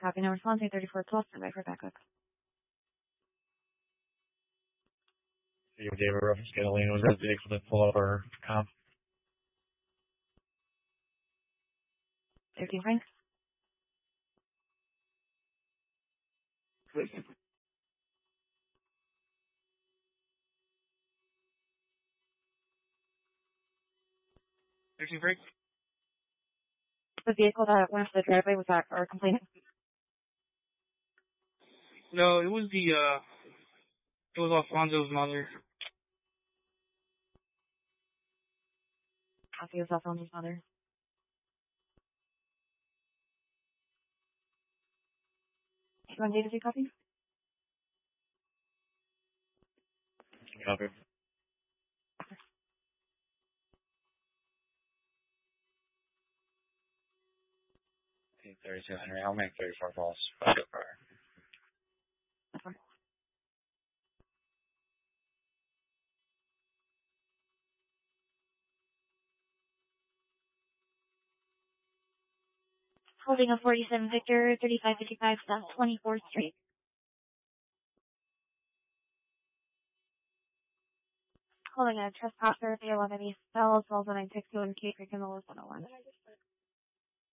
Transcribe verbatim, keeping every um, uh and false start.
copy. Now response eight thirty-four twelve, stand by for backup. You gave a reference Catalina. Was that big for the pull up or comp? fifteen Frank. fifteen Frank. The vehicle that went to the driveway, was that our complaint? No, it was the, uh, it was Alfonso's mother. Copy of Alfonso's mother. You want data to copy? Copy. thirty-two Henry. I'll make thirty-four calls. Backup prior. Okay. Holding a forty-seven Victor, thirty-five fifty-five South twenty-fourth Street. Holding a trespasser, the eleven East Bell, twelve nine six two and Cape Creek in the list one oh one.